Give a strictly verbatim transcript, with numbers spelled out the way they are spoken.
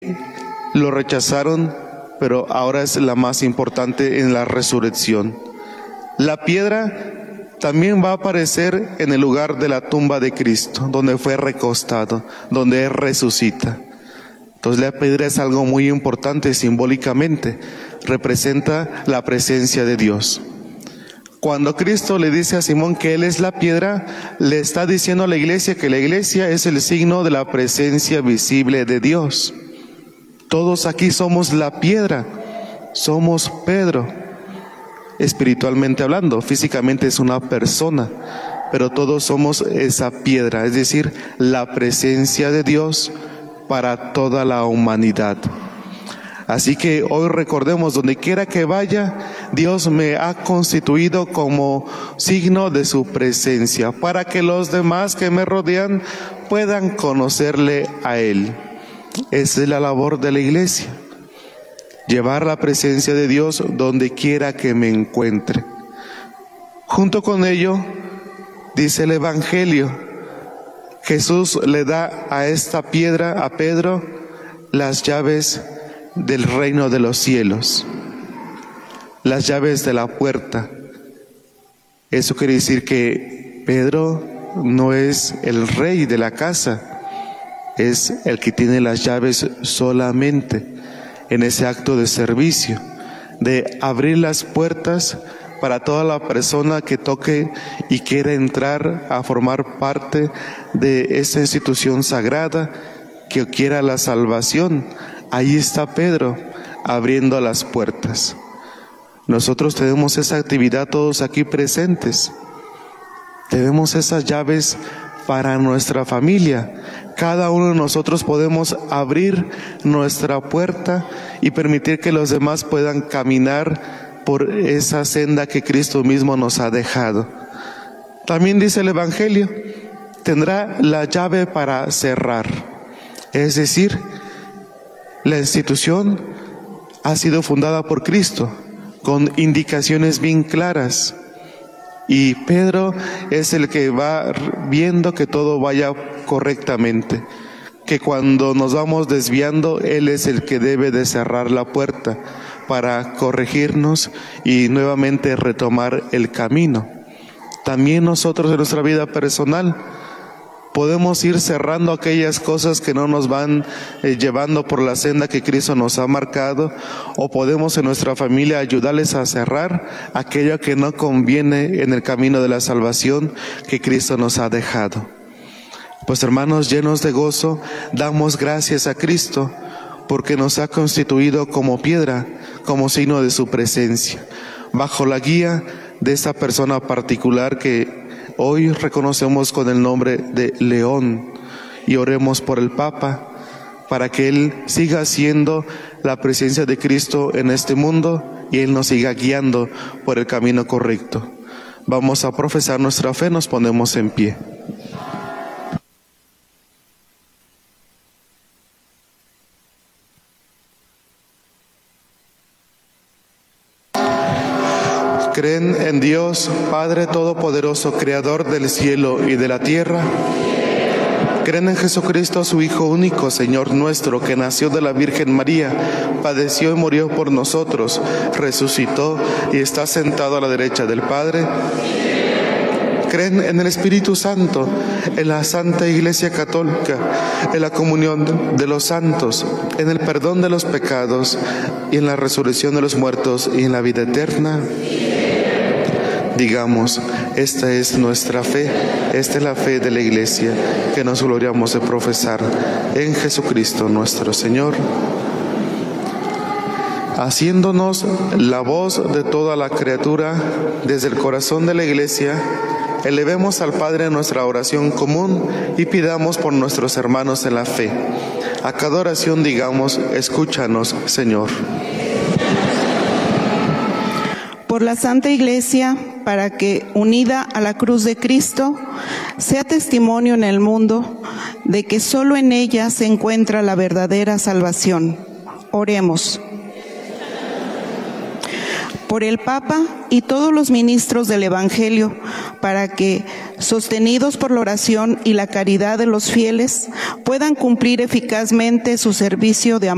lo rechazaron, pero ahora es la más importante en la resurrección. La piedra también va a aparecer en el lugar de la tumba de Cristo, donde fue recostado, donde Él resucita. Entonces la piedra es algo muy importante simbólicamente, representa la presencia de Dios. Cuando Cristo le dice a Simón que Él es la piedra, le está diciendo a la iglesia que la iglesia es el signo de la presencia visible de Dios. Todos aquí somos la piedra, somos Pedro, espiritualmente hablando, físicamente es una persona, pero todos somos esa piedra, es decir, la presencia de Dios para toda la humanidad. Así que hoy recordemos, donde quiera que vaya, Dios me ha constituido como signo de su presencia, para que los demás que me rodean puedan conocerle a Él. Esa es la labor de la iglesia, llevar la presencia de Dios donde quiera que me encuentre. Junto con ello, dice el Evangelio, Jesús le da a esta piedra, a Pedro, las llaves del reino de los cielos, las llaves de la puerta. Eso quiere decir que Pedro no es el rey de la casa, es el que tiene las llaves solamente en ese acto de servicio, de abrir las puertas para toda la persona que toque y quiera entrar a formar parte de esa institución sagrada, que quiera la salvación. Ahí está Pedro abriendo las puertas. Nosotros tenemos esa actividad todos aquí presentes. Tenemos esas llaves para nuestra familia. Cada uno de nosotros podemos abrir nuestra puerta y permitir que los demás puedan caminar por esa senda que Cristo mismo nos ha dejado. También dice el Evangelio, tendrá la llave para cerrar. Es decir, la institución ha sido fundada por Cristo, con indicaciones bien claras. Y Pedro es el que va viendo que todo vaya correctamente, que cuando nos vamos desviando, Él es el que debe de cerrar la puerta para corregirnos y nuevamente retomar el camino. También nosotros en nuestra vida personal podemos ir cerrando aquellas cosas que no nos van eh, llevando por la senda que Cristo nos ha marcado, o podemos en nuestra familia ayudarles a cerrar aquello que no conviene en el camino de la salvación que Cristo nos ha dejado. Pues hermanos, llenos de gozo, damos gracias a Cristo porque nos ha constituido como piedra, como signo de su presencia, bajo la guía de esta persona particular que hoy reconocemos con el nombre de León, y oremos por el Papa para que él siga siendo la presencia de Cristo en este mundo y él nos siga guiando por el camino correcto. Vamos a profesar nuestra fe, nos ponemos en pie. ¿Creen en Dios, Padre Todopoderoso, Creador del cielo y de la tierra? ¿Creen en Jesucristo, su Hijo único, Señor nuestro, que nació de la Virgen María, padeció y murió por nosotros, resucitó y está sentado a la derecha del Padre? ¿Creen en el Espíritu Santo, en la Santa Iglesia Católica, en la comunión de los santos, en el perdón de los pecados y en la resurrección de los muertos y en la vida eterna? Digamos, esta es nuestra fe, esta es la fe de la Iglesia que nos gloriamos de profesar en Jesucristo nuestro Señor. Haciéndonos la voz de toda la criatura desde el corazón de la Iglesia, elevemos al Padre nuestra oración común y pidamos por nuestros hermanos en la fe. A cada oración digamos, escúchanos, Señor. Por la Santa Iglesia, para que, unida a la cruz de Cristo, sea testimonio en el mundo de que solo en ella se encuentra la verdadera salvación. Oremos. Por el Papa y todos los ministros del Evangelio, para que, sostenidos por la oración y la caridad de los fieles, puedan cumplir eficazmente su servicio de amor